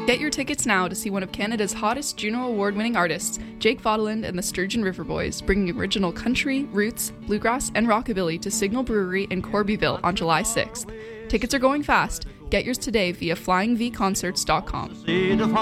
Get your tickets now to see one of Canada's hottest Juno Award-winning artists, Jake Vaudeland and the Sturgeon River Boys, bringing original country, roots, bluegrass, and rockabilly to Signal Brewery in Corbyville on July 6th. Tickets are going fast. Get yours today via flyingvconcerts.com.